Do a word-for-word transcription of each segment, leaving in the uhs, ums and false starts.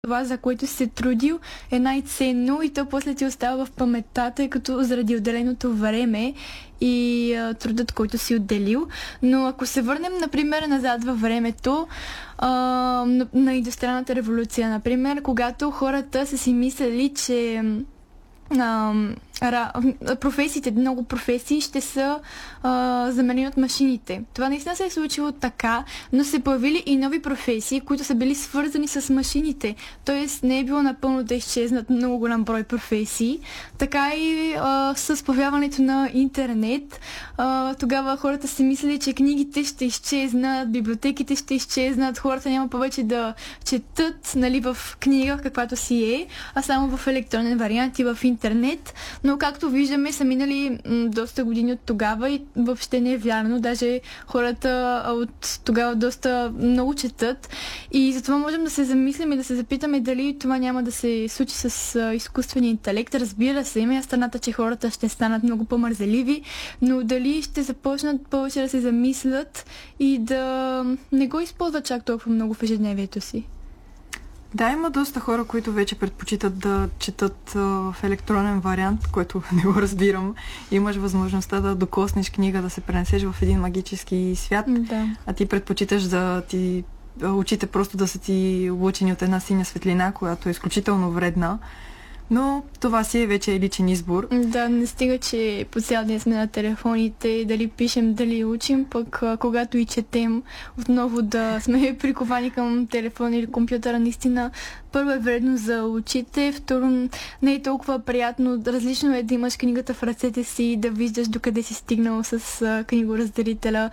това, за което си се трудил, е най-ценно и то после ти остава в паметта, тъй като заради отделеното време и а, трудът, който си отделил. Но ако се върнем, например, назад във времето, а, на, на индустриалната революция, например, когато хората са си мислили, че а, ра, професиите, много професии ще са а, заменени от машините. Това наистина се е случило така, но се появили и нови професии, които са били свързани с машините. Тоест не е било напълно да изчезнат много голям брой професии. Така и а, с появяването на интернет, а, тогава хората си мислили, че книгите ще изчезнат, библиотеките ще изчезнат, хората няма повече да четат, нали, в книга, каквато си е, а само в електронен вариант и в интернет. Но както виждаме, са минали м, доста години от тогава и въобще не е вярно. Даже хората от тогава доста много четат. И затова можем да се замислим и да се запитаме дали това няма да се случи с а, изкуствения интелект. Разбира се, има страната, че хората ще станат много по-мързеливи, но дали ще започнат повече да се замислят и да не го използват чак толкова много в ежедневието си. Да, има доста хора, които вече предпочитат да четат а, в електронен вариант, което не го разбирам. Имаш възможността да докоснеш книга, да се пренесеш в един магически свят, да. А ти предпочиташ да ти очите просто да са ти облъчени от една синя светлина, която е изключително вредна. Но това си е вече личен избор. Да, не стига, че по цял ден сме на телефоните, дали пишем, дали учим, пък а, когато и четем, отново да сме приковани към телефона или компютъра, наистина първо е вредно за очите, второ не е толкова приятно. Различно е да имаш книгата в ръцете си, да виждаш докъде си стигнал с а, книгоразделителя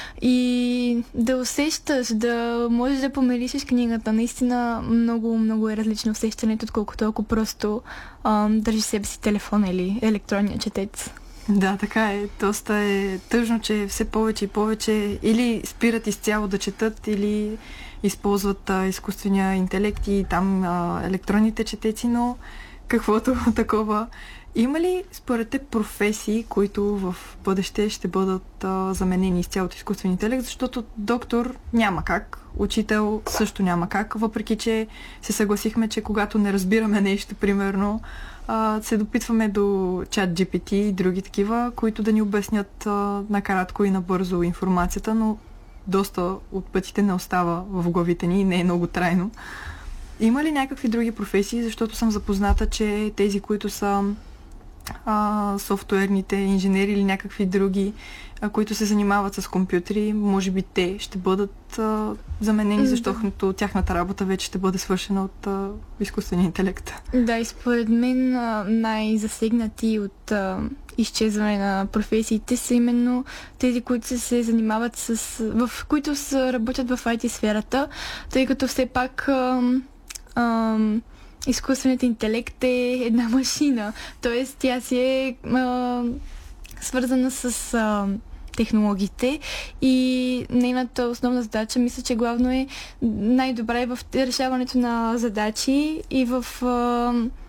и да усещаш, да можеш да помиришеш книгата. Наистина много, много е различно усещането, отколкото ако просто а, държиш себе си телефона или електронния четец. Да, така е. Доста е тъжно, че все повече и повече или спират изцяло да четат, или използват а, изкуствения интелект и там а, електронните четеци, но каквото такова. Има ли според те професии, които в бъдеще ще бъдат а, заменени изцяло от изкуствен интелект, защото доктор няма как, учител също няма как, въпреки че се съгласихме, че когато не разбираме нещо, примерно, а, се допитваме до чат джи пи ти и други такива, които да ни обяснят а, накратко и набързо информацията, но доста от пътите не остава в главите ни и не е много трайно. Има ли някакви други професии, защото съм запозната, че тези, които са а, софтуерните инженери или някакви други, а, които се занимават с компютри, може би те ще бъдат а, заменени, защото тяхната работа вече ще бъде свършена от а, изкуствения интелект. Да, и според мен най-засегнати от а, изчезване на професиите са именно тези, които се занимават с... в които са, работят в ай ти сферата, тъй като все пак а, а, изкуственият интелект е една машина. Тоест тя си е а, свързана с а, технологиите и нейната основна задача, мисля, че главно е най-добре в решаването на задачи и в а,